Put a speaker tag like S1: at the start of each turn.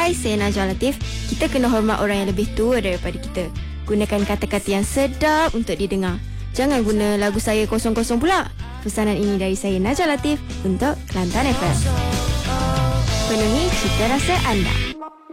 S1: Hai, saya Najwa Latif. Kita kena hormat orang yang lebih tua daripada kita. Gunakan kata-kata yang sedap untuk didengar. Jangan guna lagu saya kosong-kosong pula. Pesanan ini dari saya Najwa Latif untuk Kelantan FM. Penuhi cita rasa anda.